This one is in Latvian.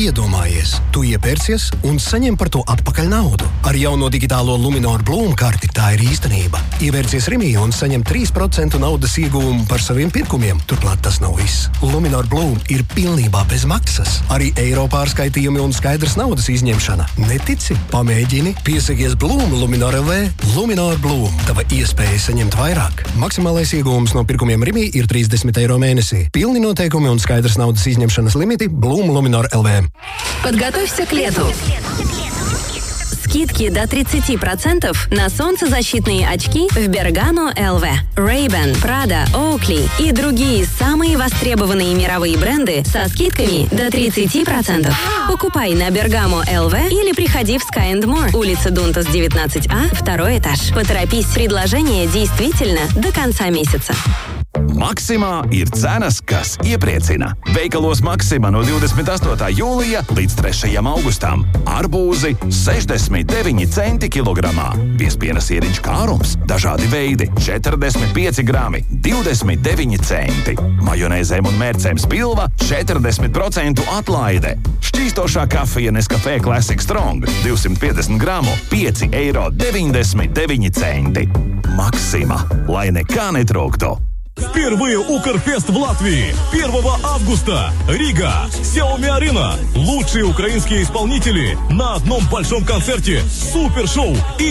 Iedomājies, tu iepērcies un saņem par to atpakaļ naudu. Ar jauno digitālo Luminor Bloom karti tā ir īstenība. Ievērcies Rimī un saņem 3% naudas ieguvumu par saviem pirkumiem. Turklāt tas nav viss. Luminor Bloom ir pilnībā bez maksas. Arī eiro pārskaitījumi un skaidrs naudas izņemšana. Netici? Pamēģini. Piesakies Bloom Luminor LV. Luminor Bloom. Tava iespēja saņemt vairāk. Maksimālais ieguvums no pirkumiem Rimī ir 30 eiro mēnesī. Pilni noteikumi un skaidrs naudas izņemšanas limiti Bloom Luminor LV. Подготовься к лету. Скидки до 30% на солнцезащитные очки в Bergamo LV. Ray-Ban, Prada, Oakley и другие самые востребованные мировые бренды со скидками до 30%. Покупай на Bergamo LV или приходи в Sky and More, улица Дунтас, 19А, 2 этаж. Поторопись, предложение действительно до конца месяца. Maksimā ir cenas, kas iepriecina. Veikalos Maksimā no 28. jūlija līdz 3. augustam. Arbūzi 69 centi kilogramā. Piespiena sieriņš kārums, dažādi veidi, 45 grami, 29 centi. Majonēzēm un mērcēm spilva 40% atlaide. Šķīstošā kafija Nescafé Classic Strong 250 gramu, 5,99 €. Maksimā, lai nekā netrūktu. Впервые Укрфест в Латвии. 1 августа. Рига. Xiaomi Arena. Лучшие украинские исполнители на одном большом концерте. Супершоу и